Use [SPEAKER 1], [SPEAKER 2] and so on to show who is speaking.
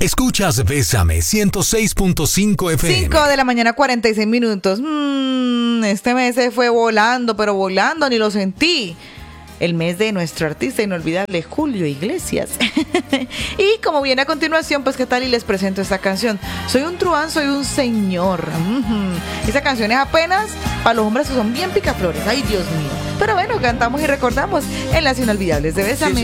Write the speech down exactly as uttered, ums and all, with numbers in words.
[SPEAKER 1] Escuchas Bésame ciento seis punto cinco F M.
[SPEAKER 2] cinco de la mañana, cuarenta y seis minutos. Mm, este mes se fue volando, pero volando ni lo sentí. El mes de nuestro artista inolvidable Julio Iglesias. Y como viene a continuación, pues qué tal y les presento esta canción. Soy un truán, soy un señor. Mm-hmm. Esa canción es apenas para los hombres que son bien picaflores. Ay, Dios mío. Pero bueno, cantamos y recordamos en las inolvidables de Bésame.